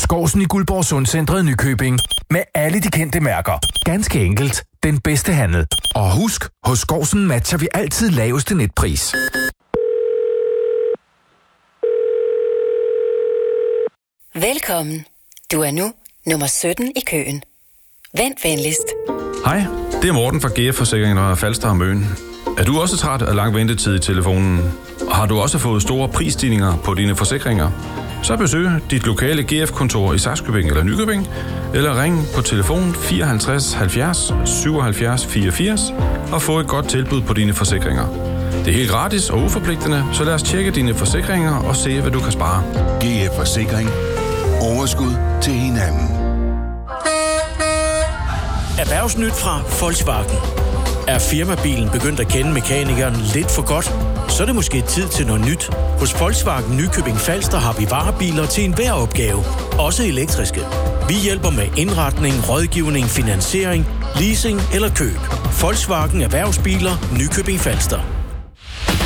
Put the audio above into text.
Skovsen i Guldborg Sundcentret Nykøbing. Med alle de kendte mærker. Ganske enkelt. Den bedste handel. Og husk, hos Skovsen matcher vi altid laveste netpris. Velkommen. Du er nu nummer 17 i køen. Vent venligst. Hej, det er Morten fra GF Forsikring og Falster og Møn. Er du også træt af lang ventetid i telefonen? Og har du også fået store prisstigninger på dine forsikringer? Så besøg dit lokale GF-kontor i Sakskøbing eller Nykøbing, eller ring på telefon 54 70 77 84 og få et godt tilbud på dine forsikringer. Det er helt gratis og uforpligtende, så lad os tjekke dine forsikringer og se, hvad du kan spare. GF Forsikring. Overskud til hinanden. Erhvervsnyt fra Volkswagen. Er firmabilen begyndt at kende mekanikeren lidt for godt? Så er det måske tid til noget nyt. Hos Volkswagen Nykøbing Falster har vi varebiler til enhver opgave. Også elektriske. Vi hjælper med indretning, rådgivning, finansiering, leasing eller køb. Volkswagen Erhvervsbiler Nykøbing Falster.